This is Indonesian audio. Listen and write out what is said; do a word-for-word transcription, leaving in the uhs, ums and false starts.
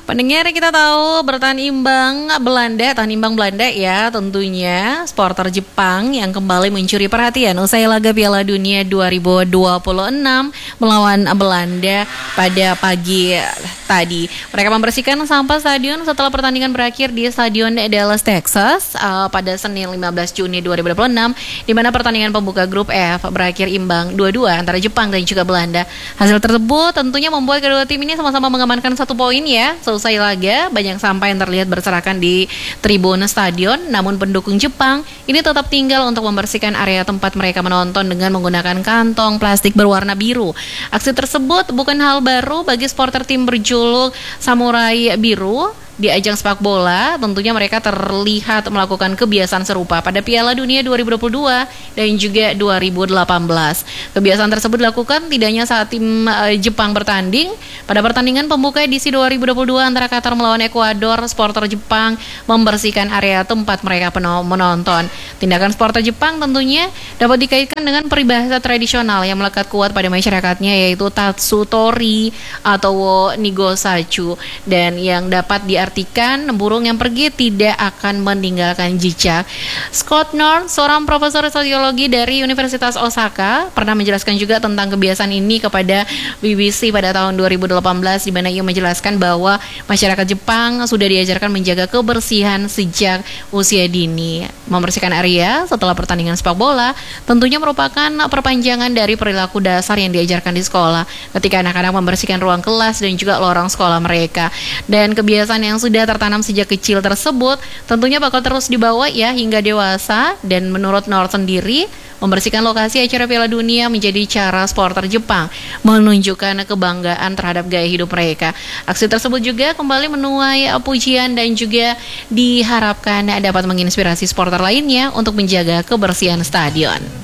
Pendengar, kita tahu bertahan imbang Belanda, tahan imbang Belanda ya tentunya supporter Jepang yang kembali mencuri perhatian usai laga Piala Dunia dua ribu dua puluh enam melawan Belanda pada pagi tadi. Mereka membersihkan sampah stadion setelah pertandingan berakhir di Stadion Dallas, Texas uh, pada Senin lima belas Juni dua ribu dua puluh enam, di mana pertandingan pembuka grup F berakhir imbang dua dua antara Jepang dan juga Belanda. Hasil tersebut tentunya membuat kedua tim ini sama-sama mengamankan satu poin ya. Selesai laga, banyak sampah yang terlihat berserakan di tribun stadion, namun pendukung Jepang ini tetap tinggal untuk membersihkan area tempat mereka menonton dengan menggunakan kantong plastik berwarna biru. Aksi tersebut bukan hal baru bagi supporter tim berjuluk Samurai Biru. Di ajang sepak bola, tentunya mereka terlihat melakukan kebiasaan serupa pada Piala Dunia dua ribu dua puluh dua dan juga dua ribu delapan belas. Kebiasaan tersebut dilakukan tidak hanya saat tim uh, Jepang bertanding. Pada pertandingan pembuka edisi dua ribu dua puluh dua antara Qatar melawan Ekuador, supporter Jepang membersihkan area tempat mereka menonton. Tindakan supporter Jepang tentunya dapat dikaitkan dengan peribahasa tradisional yang melekat kuat pada masyarakatnya, yaitu Tatsutori atau Nigosachu, dan yang dapat di artikan burung yang pergi tidak akan meninggalkan jejak. Scott North, seorang profesor sosiologi dari Universitas Osaka, pernah menjelaskan juga tentang kebiasaan ini kepada B B C pada tahun dua ribu delapan belas, di mana ia menjelaskan bahwa masyarakat Jepang sudah diajarkan menjaga kebersihan sejak usia dini. Membersihkan area setelah pertandingan sepak bola tentunya merupakan perpanjangan dari perilaku dasar yang diajarkan di sekolah ketika anak-anak membersihkan ruang kelas dan juga lorong sekolah mereka. Dan kebiasaan yang yang sudah tertanam sejak kecil tersebut tentunya bakal terus dibawa ya hingga dewasa. Dan menurut North sendiri, membersihkan lokasi acara Piala Dunia menjadi cara supporter Jepang menunjukkan kebanggaan terhadap gaya hidup mereka. Aksi tersebut juga kembali menuai pujian dan juga diharapkan dapat menginspirasi supporter lainnya untuk menjaga kebersihan stadion.